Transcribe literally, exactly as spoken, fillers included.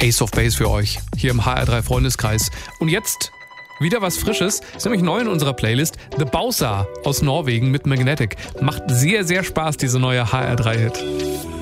Ace of Base für euch, hier im H R drei Freundeskreis. Und jetzt wieder was Frisches, ist nämlich neu in unserer Playlist. The Bowser aus Norwegen mit Magnetic. Macht sehr, sehr Spaß, diese neue H R drei Hit.